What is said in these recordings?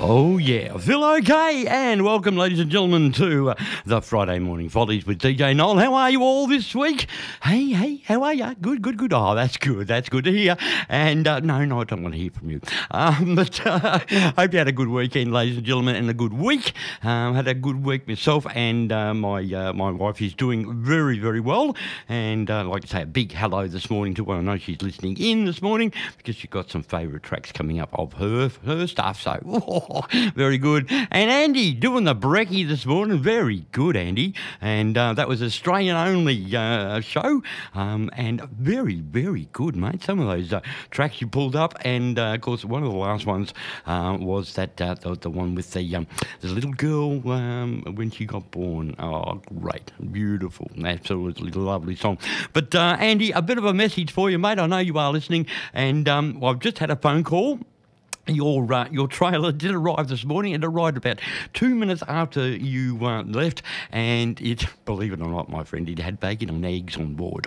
Oh yeah, feel okay, and welcome ladies and gentlemen to the Friday Morning Follies with DJ Noel. How are you all this week? Hey, how are you? Good. Oh, that's good to hear. And no, I don't want to hear from you. But hope you had a good weekend, ladies and gentlemen, and a good week. Had a good week myself, and my wife is doing very, very well. And I'd like to say a big hello this morning to her. I know she's listening in this morning because she's got some favourite tracks coming up of her stuff. So, very good. And Andy doing the brekkie this morning. Very good, Andy. And that was Australian-only show. And very, very good, mate. Some of those tracks you pulled up. And, of course, one of the last ones was that the one with the little girl when she got born. Oh, great. Beautiful. Absolutely lovely song. But, Andy, a bit of a message for you, mate. I know you are listening. And I've just had a phone call. Your trailer did arrive this morning. It arrived about 2 minutes after you left, and it, believe it or not, my friend, it had bacon and eggs on board.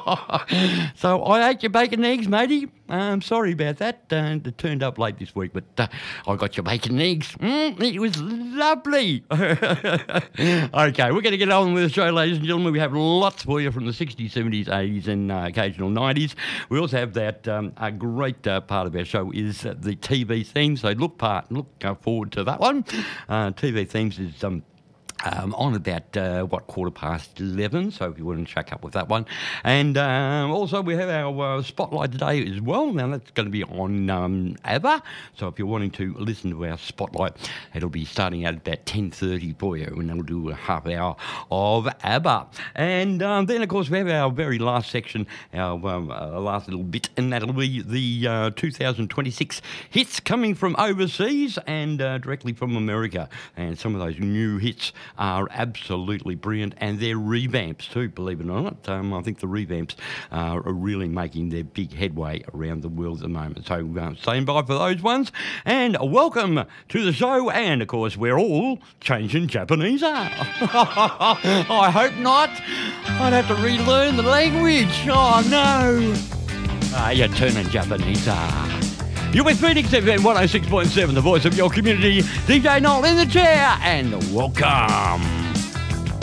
So I ate your bacon and eggs, matey. I'm sorry about that. It turned up late this week, but I got your bacon and eggs. It was lovely. Okay, we're going to get on with the show, ladies and gentlemen. We have lots for you from the 60s, 70s, 80s, and occasional 90s. We also have that a great part of our show is the TV themes, so look forward to that one. TV themes is on about 11:15, so if you want to check up with that one. And also we have our Spotlight today as well. Now that's going to be on ABBA, so if you're wanting to listen to our Spotlight, it'll be starting at about 10:30 for you, and that'll do a half hour of ABBA. And then of course we have our very last section, our last little bit, and that'll be the 2026 hits coming from overseas and directly from America. And some of those new hits are absolutely brilliant, and they're revamps too, believe it or not. I think the revamps are really making their big headway around the world at the moment. So stand by for those ones, and welcome to the show. And of course, we're all changing Japanese. I hope not. I'd have to relearn the language. Oh no. You're turning Japanese. You're with Phoenix FM 106.7, the voice of your community. DJ Noel in the chair, and welcome.